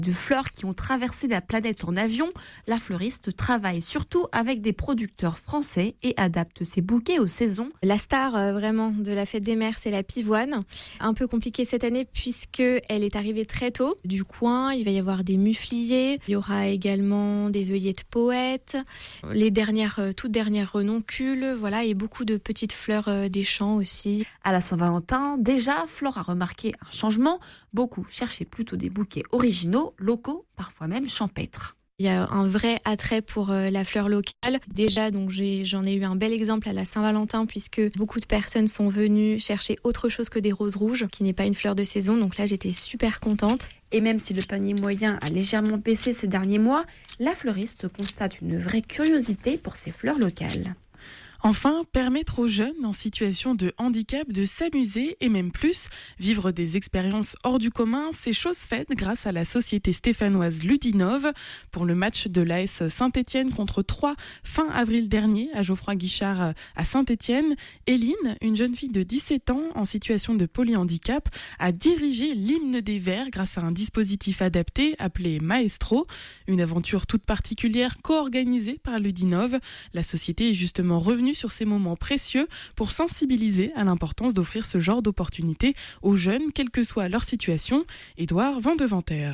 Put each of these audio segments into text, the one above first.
De fleurs qui ont traversé la planète en avion, la fleuriste travaille surtout avec des producteurs français et adapte ses bouquets aux saisons. La star vraiment de la fête des mères, c'est la pivoine. Un peu compliquée cette année puisqu'elle est arrivée très tôt. Du coin, il va y avoir des mufliers, il y aura également des œillets de poète, les toutes dernières renoncules, voilà, et beaucoup de petites fleurs des champs aussi. À la Saint-Valentin, déjà, Flore a remarqué un changement. Beaucoup cherchaient plutôt des bouquets originaux, locaux, parfois même champêtres. Il y a un vrai attrait pour la fleur locale. Déjà, donc j'en ai eu un bel exemple à la Saint-Valentin puisque beaucoup de personnes sont venues chercher autre chose que des roses rouges, qui n'est pas une fleur de saison. Donc là, j'étais super contente. Et même si le panier moyen a légèrement baissé ces derniers mois, la fleuriste constate une vraie curiosité pour ces fleurs locales. Enfin, permettre aux jeunes en situation de handicap de s'amuser et même plus, vivre des expériences hors du commun, c'est chose faite grâce à la société stéphanoise Ludinov. Pour le match de l'AS Saint-Étienne contre Troyes fin avril dernier à Geoffroy-Guichard à Saint-Étienne, Éline, une jeune fille de 17 ans en situation de polyhandicap, a dirigé l'hymne des Verts grâce à un dispositif adapté appelé Maestro, une aventure toute particulière co-organisée par Ludinov. La société est justement revenue sur ces moments précieux pour sensibiliser à l'importance d'offrir ce genre d'opportunités aux jeunes, quelle que soit leur situation. Édouard Vandeventer.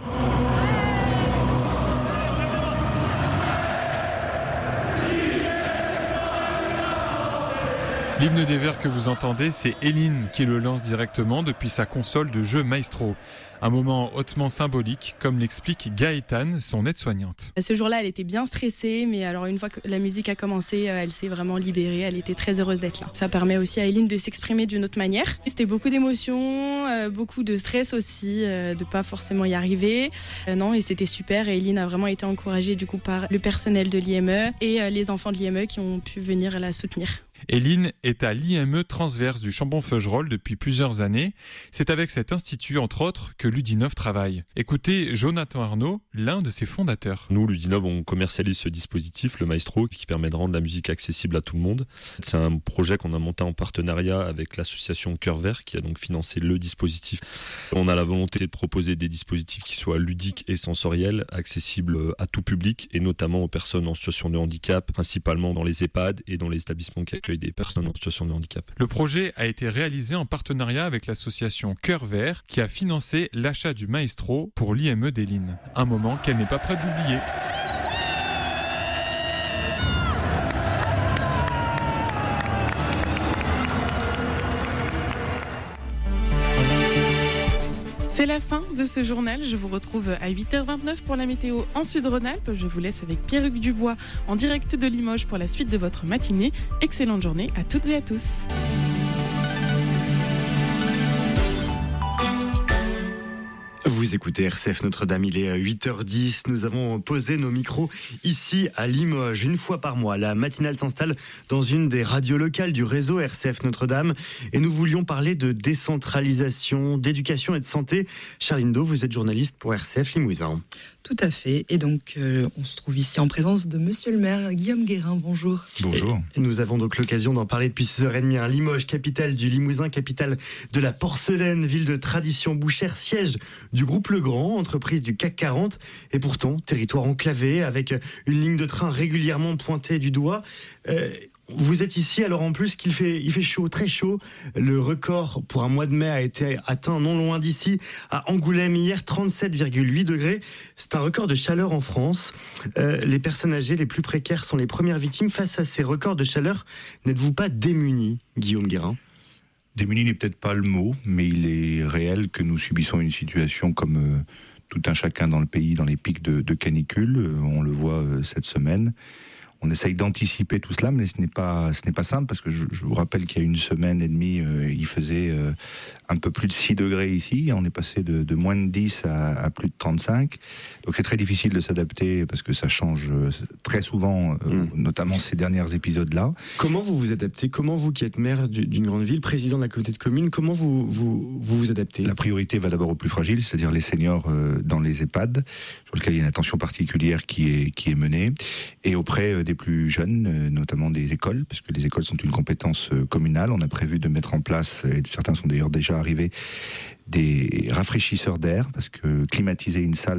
L'hymne des Verts que vous entendez, c'est Éline qui le lance directement depuis sa console de jeu Maestro. Un moment hautement symbolique, comme l'explique Gaëtane, son aide-soignante. Ce jour-là, elle était bien stressée, mais alors une fois que la musique a commencé, elle s'est vraiment libérée. Elle était très heureuse d'être là. Ça permet aussi à Éline de s'exprimer d'une autre manière. C'était beaucoup d'émotions, beaucoup de stress aussi, de pas forcément y arriver. Non, et c'était super. Et Éline a vraiment été encouragée du coup par le personnel de l'IME et les enfants de l'IME qui ont pu venir la soutenir. Éline est à l'IME transverse du Chambon-Feugerolles depuis plusieurs années. C'est avec cet institut, entre autres, que Ludinov travaille. Écoutez Jonathan Arnaud, l'un de ses fondateurs. Nous, Ludinov, on commercialise ce dispositif, le Maestro, qui permet de rendre la musique accessible à tout le monde. C'est un projet qu'on a monté en partenariat avec l'association Cœur Vert, qui a donc financé le dispositif. On a la volonté de proposer des dispositifs qui soient ludiques et sensoriels, accessibles à tout public, et notamment aux personnes en situation de handicap, principalement dans les EHPAD et dans les établissements qui accueillent des personnes en situation de handicap. Le projet a été réalisé en partenariat avec l'association Cœur Vert qui a financé l'achat du Maestro pour l'IME d'Éline. Un moment qu'elle n'est pas prête d'oublier. C'est la fin de ce journal. Je vous retrouve à 8h29 pour la météo en Sud-Rhône-Alpes. Je vous laisse avec Pierruc Dubois en direct de Limoges pour la suite de votre matinée. Excellente journée à toutes et à tous. Vous écoutez RCF Notre-Dame, il est 8h10. Nous avons posé nos micros ici à Limoges. Une fois par mois, la matinale s'installe dans une des radios locales du réseau RCF Notre-Dame. Et nous voulions parler de décentralisation, d'éducation et de santé. Charline Do, vous êtes journaliste pour RCF Limousin. Tout à fait. Et donc, on se trouve ici en présence de Monsieur le maire Guillaume Guérin. Bonjour. Bonjour. Et nous avons donc l'occasion d'en parler depuis 6h30. Limoges, capitale du Limousin, capitale de la porcelaine, ville de tradition bouchère, siège du groupe Legrand, entreprise du CAC 40. Et pourtant, territoire enclavé, avec une ligne de train régulièrement pointée du doigt. Vous êtes ici, alors en plus qu'il fait, il fait chaud, très chaud. Le record pour un mois de mai a été atteint non loin d'ici, à Angoulême hier, 37,8 degrés. C'est un record de chaleur en France. Les personnes âgées les plus précaires sont les premières victimes. Face à ces records de chaleur, n'êtes-vous pas démunis, Guillaume Guérin ? Démunis n'est peut-être pas le mot, mais il est réel que nous subissons une situation comme tout un chacun dans le pays, dans les pics de canicule. On le voit cette semaine. On essaye d'anticiper tout cela, mais ce n'est pas simple, parce que je vous rappelle qu'il y a une semaine et demie, il faisait un peu plus de 6 degrés ici. On est passé de moins de 10 à plus de 35. Donc c'est très difficile de s'adapter, parce que ça change très souvent, notamment ces derniers épisodes-là. Comment vous vous adaptez ? Comment vous, qui êtes maire d'une grande ville, président de la communauté de communes, comment vous adaptez ? La priorité va d'abord aux plus fragiles, c'est-à-dire les seniors dans les EHPAD, sur lesquels il y a une attention particulière qui est menée, et auprès des plus jeunes, notamment des écoles, parce que les écoles sont une compétence communale. On a prévu de mettre en place, et certains sont d'ailleurs déjà arrivés, des rafraîchisseurs d'air, parce que climatiser une salle,